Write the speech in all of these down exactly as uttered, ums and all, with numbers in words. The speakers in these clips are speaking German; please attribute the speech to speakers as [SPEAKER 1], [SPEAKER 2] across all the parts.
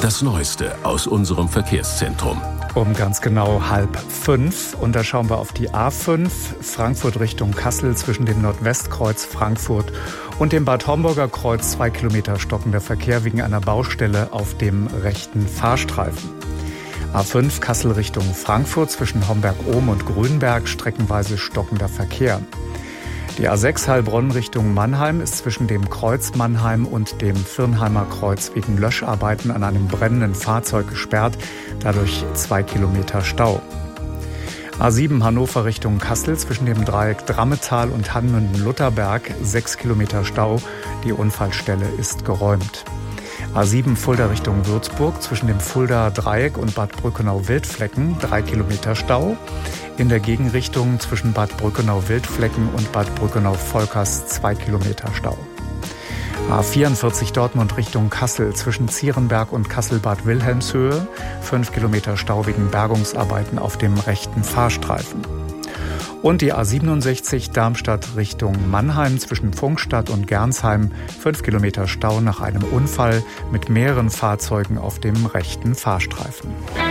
[SPEAKER 1] Das Neueste aus unserem Verkehrszentrum.
[SPEAKER 2] Um ganz genau halb fünf. Und da schauen wir auf die A fünf, Frankfurt Richtung Kassel zwischen dem Nordwestkreuz Frankfurt und dem Bad Homburger Kreuz. Zwei Kilometer stockender Verkehr wegen einer Baustelle auf dem rechten Fahrstreifen. A fünf Kassel Richtung Frankfurt zwischen Homberg-Ohm und Grünberg, streckenweise stockender Verkehr. Die A sechs Heilbronn Richtung Mannheim ist zwischen dem Kreuz Mannheim und dem Virnheimer Kreuz wegen Löscharbeiten an einem brennenden Fahrzeug gesperrt, dadurch zwei Kilometer Stau. A sieben Hannover Richtung Kassel zwischen dem Dreieck Drammetal und Hanmünden-Lutherberg, sechs Kilometer Stau, die Unfallstelle ist geräumt. A sieben Fulda Richtung Würzburg zwischen dem Fulda Dreieck und Bad Brückenau-Wildflecken, drei Kilometer Stau. In der Gegenrichtung zwischen Bad Brückenau-Wildflecken und Bad Brückenau-Volkers, zwei Kilometer Stau. A vierundvierzig Dortmund Richtung Kassel zwischen Zierenberg und Kassel-Bad Wilhelmshöhe, fünf Kilometer Stau wegen Bergungsarbeiten auf dem rechten Fahrstreifen. Und die A siebenundsechzig Darmstadt Richtung Mannheim zwischen Pfungstadt und Gernsheim, fünf Kilometer Stau nach einem Unfall mit mehreren Fahrzeugen auf dem rechten Fahrstreifen.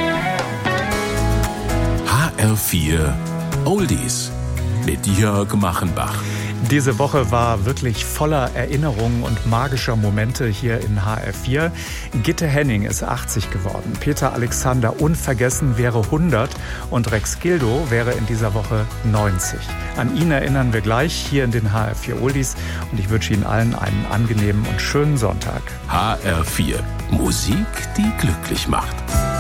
[SPEAKER 1] H R vier Oldies mit Jörg Machenbach.
[SPEAKER 2] Diese Woche war wirklich voller Erinnerungen und magischer Momente hier in H R vier. Gitte Henning ist achtzig geworden. Peter Alexander unvergessen wäre hundert und Rex Gildo wäre in dieser Woche neunzig. An ihn erinnern wir gleich hier in den H R vier Oldies und ich wünsche Ihnen allen einen angenehmen und schönen Sonntag.
[SPEAKER 1] H R vier Musik, die glücklich macht.